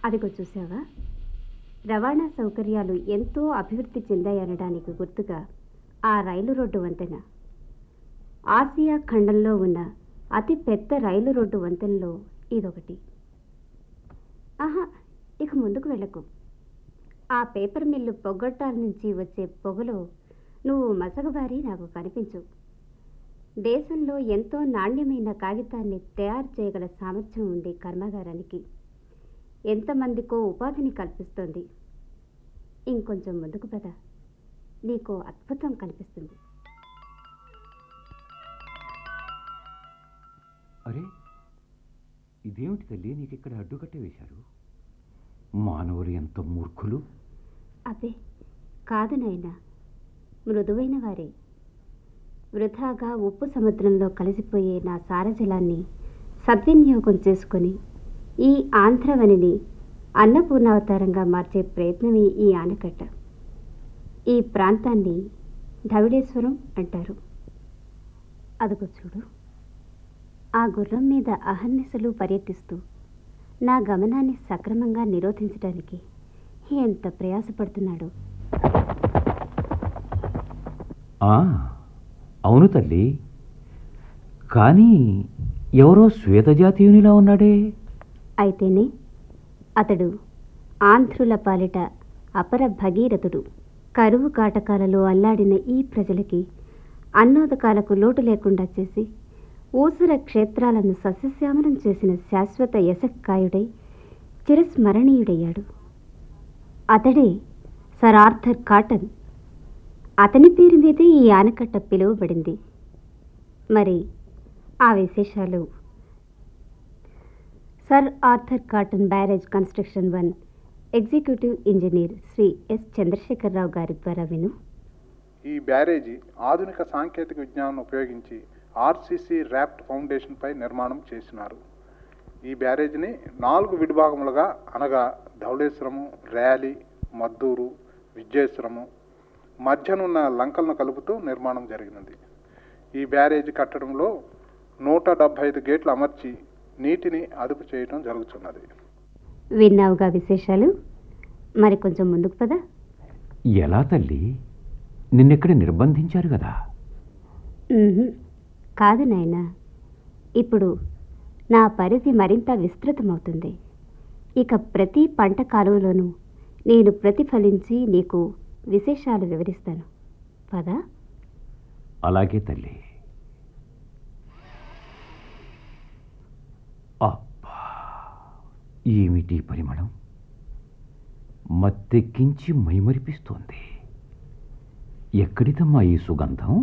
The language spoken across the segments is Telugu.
అదిగో చూసావా, రవాణా సౌకర్యాలు ఎంతో అభివృద్ధి చెందాయనడానికి గుర్తుగా ఆ రైలు రోడ్డు వంతెన ఆసియా ఖండంలో ఉన్న అతి పెద్ద రైలు రోడ్డు వంతెనలో ఇదొకటి. ఆహా, ఇక ముందుకు వెళ్ళకు. ఆ పేపర్ మిల్లు పొగ్గొట్టాల నుంచి వచ్చే పొగలో నువ్వు మసగబారి నాకు కనిపించు. దేశంలో ఎంతో నాణ్యమైన కాగితాన్ని తయారు చేయగల సామర్థ్యం ఉంది కర్మాగారానికి. ఎంతమందికో ఉపాధిని కల్పిస్తోంది. ఇంకొంచెం ముందుకు పద, నీకో అద్భుతం కనిపిస్తుంది. అరే, ఇదేమిటి తల్లి, నీకిక్కడ అడ్డుకట్ట వేశారు? మానవులు ఎంత మూర్ఖులు! అబ్బే కాదు నాయనా, మృదువైన వారే. వృధాగా ఉప్పు సముద్రంలో కలిసిపోయే నా సారజలాన్ని సద్వినియోగం చేసుకొని ఈ ఆంధ్రవనిని అన్నపూర్ణావతారంగా మార్చే ప్రయత్నమే ఈ ఆనకట్ట. ఈ ప్రాంతాన్ని ధవిడేశ్వరం అంటారు. అదుగో చూడు, ఆ గుర్రం మీద అహర్నిశలు పర్యటిస్తూ నా గమనాన్ని సక్రమంగా నిరోధించడానికి ఎంత ప్రయాసపడుతున్నాడు. అవును తల్లి, కానీ ఎవరో శ్వేతజాతీయునిలా ఉన్నాడే. అయితేనే అతడు ఆంధ్రుల పాలిట అపర భగీరథుడు. కరువు కాటకాలలో అల్లాడిన ఈ ప్రజలకి అన్నోదకాలకు లోటు లేకుండా చేసి ఊసర క్షేత్రాలను సస్యశ్యామలం చేసిన శాశ్వత యశక్కాయుడై చిరస్మరణీయుడయ్యాడు. అతడే సర్ ఆర్థర్ కాటన్. అతని పేరు మీదే ఈ ఆనకట్ట పిలువబడింది. మరి ఆ విశేషాలు sir Arthur cotton barrage construction 1 executive engineer Shri yes Chandrashekar Rao గారి ద్వారా విను. ఈ బ్యారేజీ ఆధునిక సాంకేతిక విజ్ఞానం ఉపయోగించి ఆర్సీసీ ర్యాప్ట్ ఫౌండేషన్ పై నిర్మాణం చేసినారు. ఈ బ్యారేజీని 4 విడిభాగములుగా అనగా ధవళేశ్వరము, ర్యాలీ, మద్దూరు, విజయేశ్వరము మధ్యనున్న లంకలను కలుపుతూ నిర్మాణం జరిగినది. ఈ బ్యారేజీ కట్టడంలో 175 గేట్లు అమర్చి నీటిని అదుపు చేయడం జరుగుతున్నది. విన్నావుగా విశేషాలు, మరి కొంచెం ముందుకు పద. ఎలా తల్లి, నిన్నెక్కడ నిర్బంధించారు కదా? కాదు నాయనా, ఇప్పుడు నా పరిధి మరింత విస్తృతమవుతుంది. ఇక ప్రతి పంట కాలువలోనూ నేను ప్రతిఫలించి నీకు విశేషాలు వివరిస్తాను. పదా. అలాగే తల్లి. అబ్బా, ఏమిటి పరిమళం! మత్తెక్కించి మైమరిపిస్తోంది. ఎక్కడిదమ్మా ఈ సుగంధం?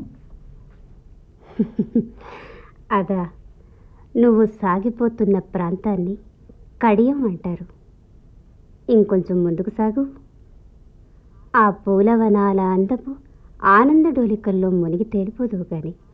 అదా, నువ్వు సాగిపోతున్న ప్రాంతాన్ని కడియం అంటారు. ఇంకొంచెం ముందుకు సాగు. ఆ పూలవనాల అందపు ఆనంద డోలికల్లో మునిగి తేలిపోదువు గాని